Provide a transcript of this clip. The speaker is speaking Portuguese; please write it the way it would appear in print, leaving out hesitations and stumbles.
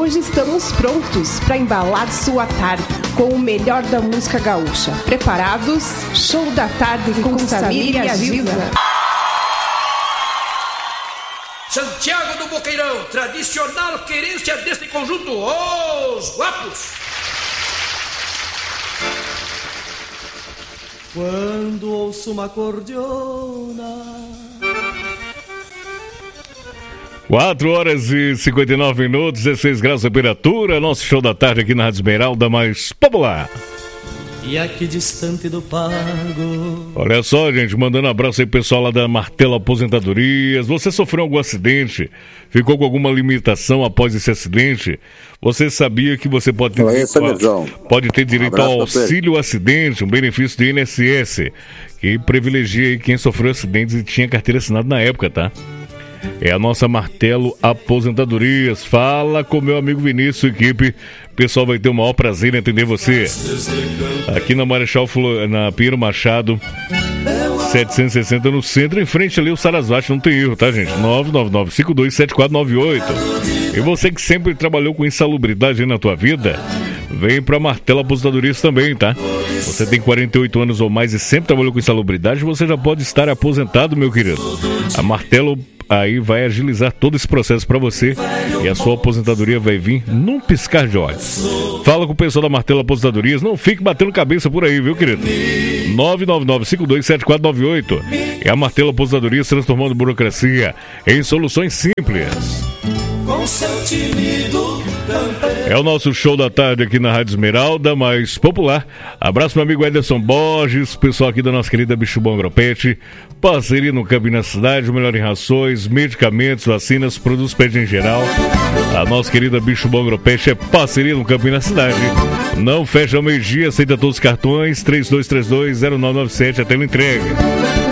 hoje estamos prontos para embalar sua tarde com o melhor da música gaúcha. Preparados? Show da tarde com Samir e a Giza. Santiago do Boqueirão, tradicional querência deste conjunto, os guapos. Quando ouço uma cordiona. 4h59, 16 graus de temperatura. Nosso show da tarde aqui na Rádio Esmeralda mais popular. E aqui distante do pago. Olha só, gente, mandando um abraço aí pessoal lá da Martelo Aposentadorias. Você sofreu algum acidente? Ficou com alguma limitação após esse acidente? Você sabia que você pode ter direito ao auxílio acidente, um benefício do INSS, que privilegia aí quem sofreu acidentes e tinha carteira assinada na época, tá? É a nossa Martelo Aposentadorias. Fala com meu amigo Vinícius e equipe. O pessoal vai ter o maior prazer em atender você. Aqui na Marechal na Pinheiro Machado 760 no centro, em frente ali o Sarasvati, não tem erro, tá, gente? 999-527498. E você que sempre trabalhou com insalubridade aí na tua vida, vem pra Martelo Aposentadorias também, tá? Você tem 48 anos ou mais e sempre trabalhou com insalubridade, você já pode estar aposentado, meu querido. A Martelo aí vai agilizar todo esse processo pra você e a sua aposentadoria vai vir num piscar de olhos. Fala com o pessoal da Martelo Aposentadorias, não fique batendo cabeça por aí, viu, querido? 999-527498. É a Martelo Aposentadorias transformando burocracia em soluções simples. Com seu timido É o nosso show da tarde aqui na Rádio Esmeralda, mais popular. Abraço meu amigo Ederson Borges, pessoal aqui da nossa querida Bicho Bom Agropet. Parceria no Campo e na Cidade, o melhor em rações, medicamentos, vacinas, produtos pet em geral. A nossa querida Bicho Bom Agropet é parceria no Campo e na Cidade. Não fecha ao meio-dia, aceita todos os cartões, 3232-0997, até a entrega.